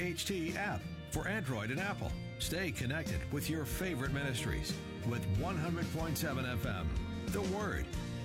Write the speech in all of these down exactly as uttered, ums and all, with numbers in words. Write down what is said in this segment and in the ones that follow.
H T app for Android and Apple. Stay connected with your favorite ministries with one hundred point seven F M, The Word.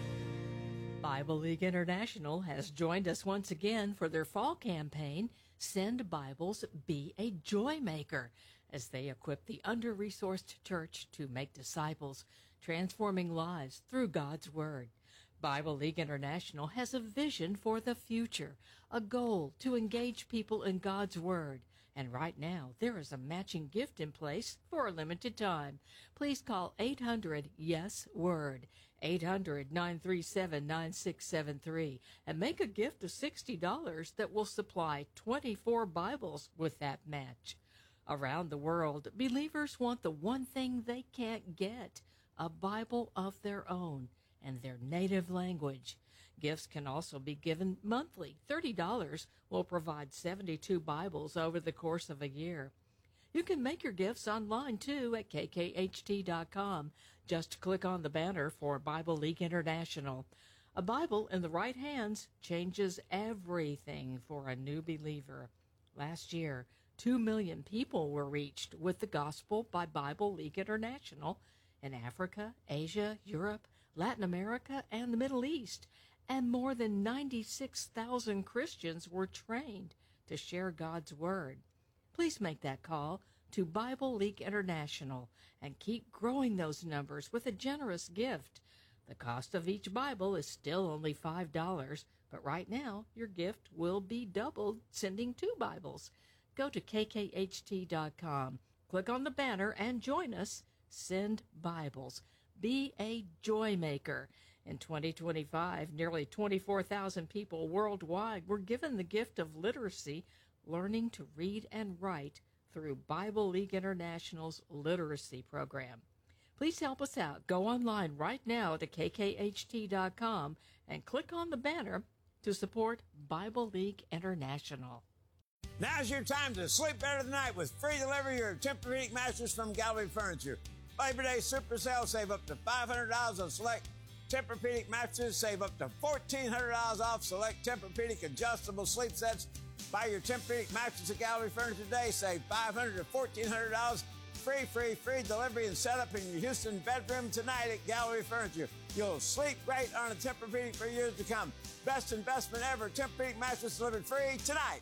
Bible League International has joined us once again for their fall campaign, Send Bibles, Be a Joy Maker, as they equip the under-resourced church to make disciples, transforming lives through God's Word. Bible League International has a vision for the future, a goal to engage people in God's Word. And right now, there is a matching gift in place for a limited time. Please call eight hundred yes word, eight hundred, nine three seven, nine six seven three, and make a gift of sixty dollars that will supply twenty-four Bibles with that match. Around the world, believers want the one thing they can't get, a Bible of their own and their native language. Gifts can also be given monthly. thirty dollars will provide seventy-two Bibles over the course of a year. You can make your gifts online, too, at K K H T dot com. Just click on the banner for Bible League International. A Bible in the right hands changes everything for a new believer. Last year, two million people were reached with the gospel by Bible League International in Africa, Asia, Europe, Latin America, and the Middle East. And more than ninety-six thousand Christians were trained to share God's Word. Please make that call to Bible League International and keep growing those numbers with a generous gift. The cost of each Bible is still only five dollars, but right now your gift will be doubled sending two Bibles. Go to K K H T dot com, click on the banner, and join us. Send Bibles. Be a joy maker. In twenty twenty-five, nearly twenty-four thousand people worldwide were given the gift of literacy, learning to read and write through Bible League International's literacy program. Please help us out. Go online right now to K K H T dot com and click on the banner to support Bible League International. Now's your time to sleep better tonight with free delivery of your Tempur-Pedic mattress from Gallery Furniture. Labor Day Super Sale, save up to five hundred dollars on select Tempur-Pedic mattresses, save up to fourteen hundred dollars off select Tempur-Pedic adjustable sleep sets. Buy your Tempur-Pedic mattress at Gallery Furniture today, save five hundred dollars to fourteen hundred dollars. Free, free, free delivery and setup in your Houston bedroom tonight at Gallery Furniture. You'll sleep great on a Tempur-Pedic for years to come. Best investment ever. Tempur-Pedic mattress delivered free tonight.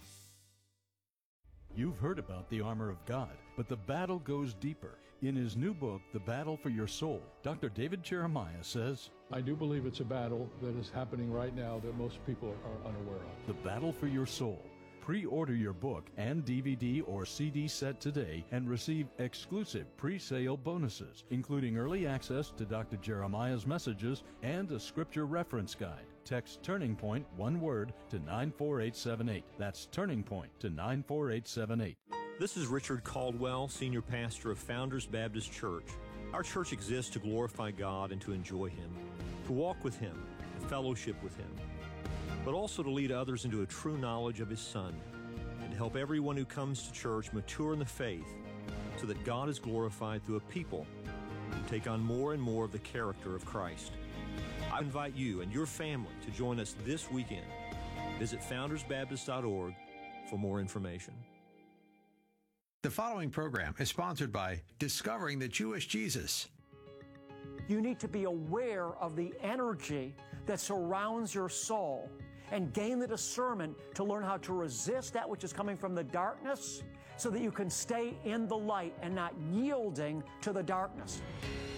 You've heard about the armor of God, but the battle goes deeper. In his new book, The Battle for Your Soul, Doctor David Jeremiah says, I do believe it's a battle that is happening right now that most people are unaware of. The Battle for Your Soul. Pre-order your book and D V D or C D set today and receive exclusive pre-sale bonuses, including early access to Doctor Jeremiah's messages and a scripture reference guide. Text Turning Point, one word, to nine four eight seven eight. That's Turning Point to nine four eight seven eight. This is Richard Caldwell, Senior Pastor of Founders Baptist Church. Our church exists to glorify God and to enjoy Him, to walk with Him, and fellowship with Him, but also to lead others into a true knowledge of His Son, and to help everyone who comes to church mature in the faith so that God is glorified through a people who take on more and more of the character of Christ. I invite you and your family to join us this weekend. Visit founders baptist dot org for more information. The following program is sponsored by Discovering the Jewish Jesus. You need to be aware of the energy that surrounds your soul and gain the discernment to learn how to resist that which is coming from the darkness so that you can stay in the light and not yielding to the darkness.